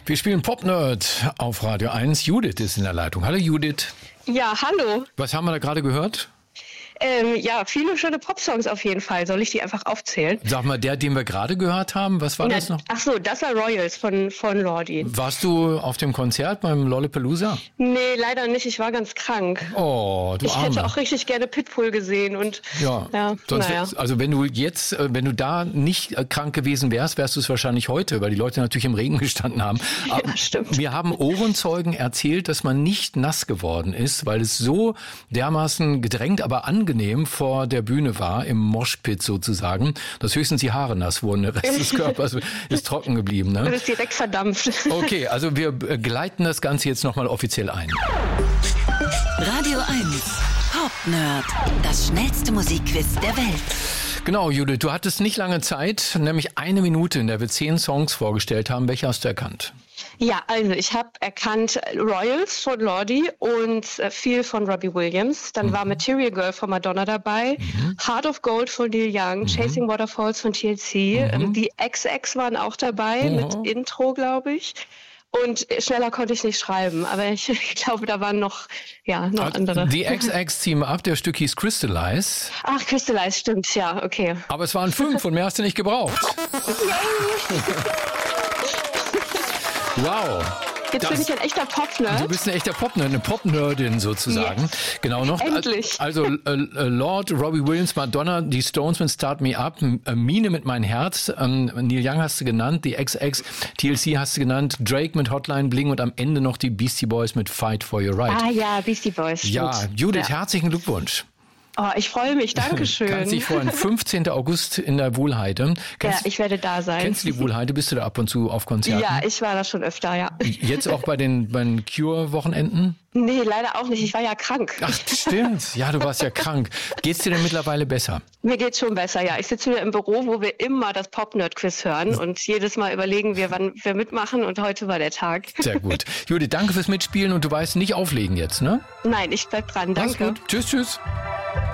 Wir spielen Pop-Nerd auf Radio 1. Judith ist in der Leitung. Hallo Judith. Ja, hallo. Was haben wir da gerade gehört? Ja, viele schöne Popsongs auf jeden Fall. Soll ich die einfach aufzählen? Sag mal, der, den wir gerade gehört haben, was war das noch? Ach so, das war Royals von Lordi. Warst du auf dem Konzert beim Lollapalooza? Nee, leider nicht. Ich war ganz krank. Oh, du Arme. Ich hätte auch richtig gerne Pitbull gesehen. Und Also wenn du da nicht krank gewesen wärst, wärst du es wahrscheinlich heute, weil die Leute natürlich im Regen gestanden haben. Aber ja, stimmt. Wir haben Ohrenzeugen erzählt, dass man nicht nass geworden ist, weil es so dermaßen gedrängt, aber angenehm vor der Bühne war, im Moshpit sozusagen, dass höchstens die Haare nass wurden, der Rest des Körpers ist trocken geblieben. Ne? Das ist direkt verdampft. Okay, also wir gleiten das Ganze jetzt nochmal offiziell ein. Radio 1, Pop-Nerd, das schnellste Musikquiz der Welt. Genau, Judith, du hattest nicht lange Zeit, nämlich 1 Minute, in der wir 10 Songs vorgestellt haben. Welche hast du erkannt? Ja, also ich habe erkannt Royals von Lordi und viel von Robbie Williams. Dann war Material Girl von Madonna dabei, Heart of Gold von Neil Young, Chasing Waterfalls von TLC. Die XX waren auch dabei mit Intro, glaube ich. Und schneller konnte ich nicht schreiben, aber ich glaube, da waren noch andere. Die XX Team Up, der Stück hieß Crystallize. Ach, Crystallize, stimmt, ja, okay. Aber es waren 5 und mehr hast du nicht gebraucht. Wow. Jetzt bin ich ein echter Pop-Nerd. Du bist ein echter Pop-Nerd, eine Pop-Nerdin sozusagen. Yes. Genau noch. Endlich. Also Lord, Robbie Williams, Madonna, die Stones mit Start Me Up, Mine mit Mein Herz, Neil Young hast du genannt, die XX, TLC hast du genannt, Drake mit Hotline Bling und am Ende noch die Beastie Boys mit Fight for Your Right. Ah ja, Beastie Boys. Ja, Judith, herzlichen Glückwunsch. Oh, ich freue mich, Dankeschön. Kannst dich freuen, 15. August in der Wohlheide. Ich werde da sein. Kennst du die Wohlheide? Bist du da ab und zu auf Konzerten? Ja, ich war da schon öfter, ja. Jetzt auch bei den Cure-Wochenenden? Nee, leider auch nicht. Ich war ja krank. Ach, stimmt. Ja, du warst ja krank. Geht's dir denn mittlerweile besser? Mir geht's schon besser, ja. Ich sitze wieder im Büro, wo wir immer das Pop-Nerd-Quiz hören und jedes Mal überlegen wir, wann wir mitmachen und heute war der Tag. Sehr gut. Judith, danke fürs Mitspielen und du weißt, nicht auflegen jetzt, ne? Nein, ich bleib dran. Danke. Mach's gut. Tschüss, tschüss.